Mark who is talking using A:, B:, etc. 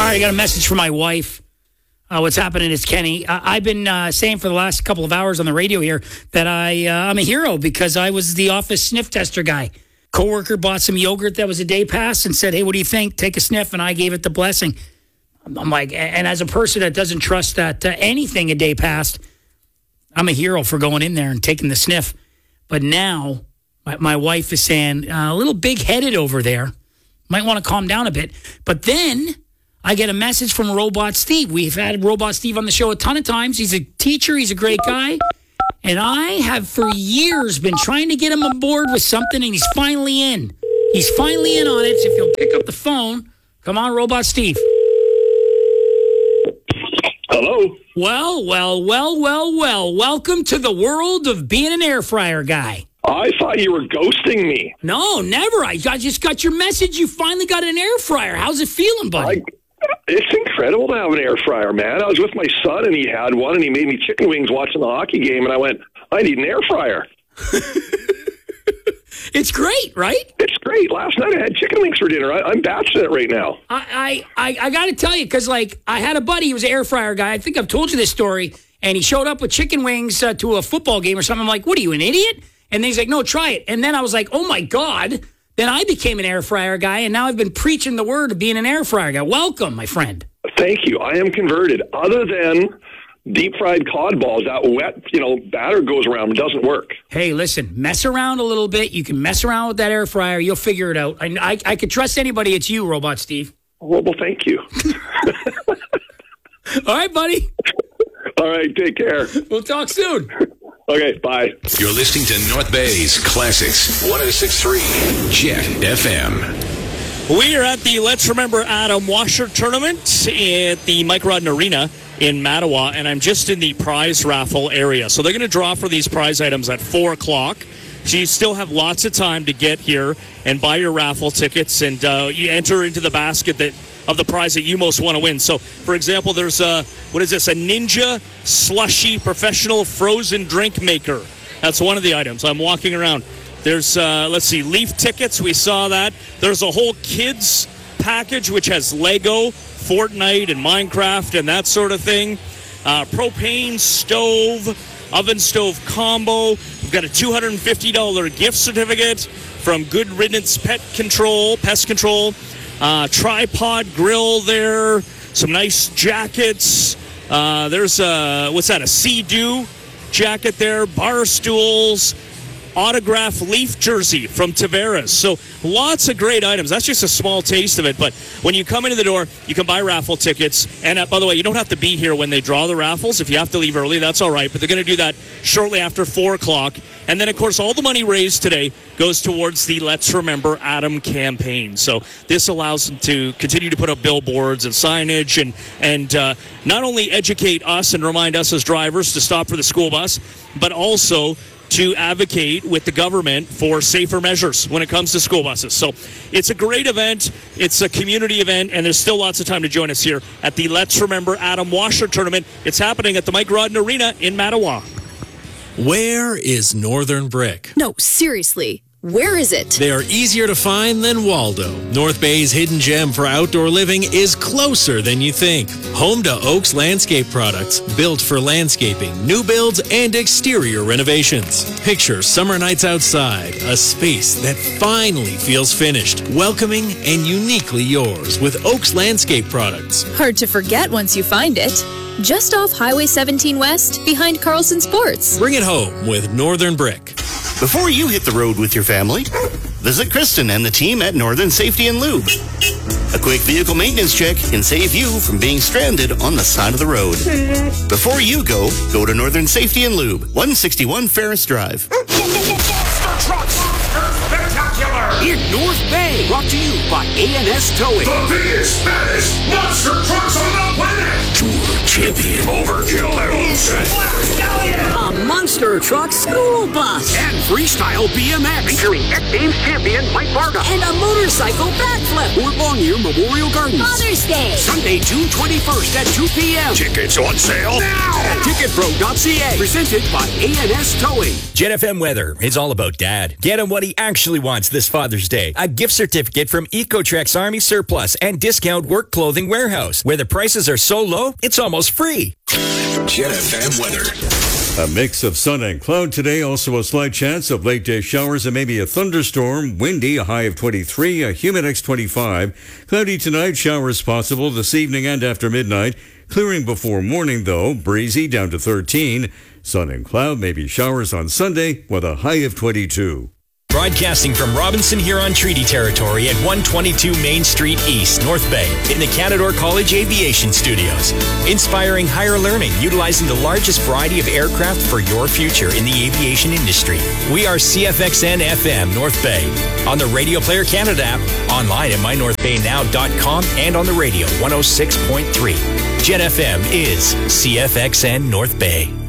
A: right, I got a message from my wife. What's happening is, Kenny, I've been saying for the last couple of hours on the radio here that I'm a hero because I was the office sniff tester guy. Coworker bought some yogurt that was a day pass and said, hey, what do you think? Take a sniff. And I gave it the blessing. I'm like, and as a person that doesn't trust that anything a day passed, I'm a hero for going in there and taking the sniff. But now my wife is saying, a little big-headed over there. Might want to calm down a bit. But then I get a message from Robot Steve. We've had Robot Steve on the show a ton of times. He's a teacher. He's a great guy. And I have for years been trying to get him on board with something, and he's finally in. He's finally in on it. So if you'll pick up the phone, come on, Robot Steve.
B: Hello.
A: Well. Welcome to the world of being an air fryer guy.
B: I thought you were ghosting me.
A: No, never. I just got your message. You finally got an air fryer. How's it feeling, buddy?
B: It's incredible to have an air fryer, man. I was with my son, and he had one, and he made me chicken wings watching the hockey game, and I went, I need an air fryer.
A: It's great, right?
B: It's great. Last night I had chicken wings for dinner. I'm batching it right now.
A: I got to tell you, because, I had a buddy, he was an air fryer guy. I think I've told you this story, and he showed up with chicken wings to a football game or something. I'm like, what are you, an idiot? And then he's like, no, try it. And then I was like, oh, my God. Then I became an air fryer guy, and now I've been preaching the word of being an air fryer guy. Welcome, my friend.
B: Thank you. I am converted. Other than deep-fried cod balls, that wet, batter goes around. It doesn't work.
A: Hey, listen, mess around a little bit. You can mess around with that air fryer. You'll figure it out. I could trust anybody. It's you, Robot Steve.
B: Well, thank you.
A: All right, buddy.
B: All right, take care.
A: We'll talk soon.
B: Okay, bye.
C: You're listening to North Bay's Classics 106.3 Jet FM.
D: We are at the Let's Remember Adam Washer Tournament at the Mike Rodden Arena in Mattawa, and I'm just in the prize raffle area. So they're going to draw for these prize items at 4 o'clock. So you still have lots of time to get here and buy your raffle tickets, and you enter into the basket of the prize that you most want to win. So, for example, there's a Ninja Slushy Professional Frozen Drink Maker. That's one of the items. I'm walking around. There's, Leaf tickets. We saw that. There's a whole kids package, which has Lego, Fortnite, and Minecraft, and that sort of thing. Propane stove, oven stove combo. We've got a $250 gift certificate from Good Riddance Pest Control. Tripod grill there. Some nice jackets. There's a Sea-Doo jacket there. Bar stools. Autograph Leaf jersey from Tavares. So lots of great items. That's just a small taste of it. But when you come into the door, you can buy raffle tickets. And by the way, you don't have to be here when they draw the raffles. If you have to leave early, that's all right. But they're going to do that shortly after 4 o'clock. And then, of course, all the money raised today goes towards the Let's Remember Adam campaign. So this allows them to continue to put up billboards and signage and not only educate us and remind us as drivers to stop for the school bus, but also to advocate with the government for safer measures when it comes to school buses. So it's a great event. It's a community event, and there's still lots of time to join us here at the Let's Remember Adam Washer Tournament. It's happening at the Mike Rodden Arena in Mattawa.
E: Where is Northern Brick?
F: No, seriously. Where is it?
E: They are easier to find than Waldo. North Bay's hidden gem for outdoor living is closer than you think. Home to Oaks Landscape Products, built for landscaping, new builds, and exterior renovations. Picture summer nights outside, a space that finally feels finished, welcoming, and uniquely yours with Oaks Landscape Products.
F: Hard to forget once you find it. Just off Highway 17 West, behind Carlson Sports.
E: Bring it home with Northern Brick.
G: Before you hit the road with your family, visit Kristen and the team at Northern Safety and Lube. A quick vehicle maintenance check can save you from being stranded on the side of the road. Before you go to Northern Safety and Lube, 161 Ferris Drive.
H: In North Bay, brought to you by A&S Towing.
I: The biggest, baddest monster trucks on the planet.
C: Tour champion. Overkill
H: A monster truck school bus. And freestyle BMX. Featuring X Games champion Mike Varga. And a motorcycle backflip. Fort Longyear Memorial Gardens. Father's Day. Sunday, June 21st at 2 p.m.
C: Tickets on sale now
H: at ticketpro.ca. Presented by A&S Towing.
I: Jet FM weather is all about Dad. Get him what he actually wants this Father's Day. A gift certificate from Ecotrex Army Surplus and Discount Work Clothing Warehouse, where the prices are so low, it's almost free.
C: Jet FM weather.
J: A mix of sun and cloud today. Also a slight chance of late day showers and maybe a thunderstorm. Windy, a high of 23, a Humidex 25. Cloudy tonight, showers possible this evening and after midnight. Clearing before morning, though. Breezy down to 13. Sun and cloud, maybe showers on Sunday with a high of 22.
I: Broadcasting from Robinson Huron Treaty Territory at 122 Main Street East, North Bay, in the Canadore College Aviation Studios. Inspiring higher learning, utilizing the largest variety of aircraft for your future in the aviation industry. We are CFXN FM North Bay, on the Radio Player Canada app, online at mynorthbaynow.com, and on the radio 106.3. Jet FM is CFXN North Bay.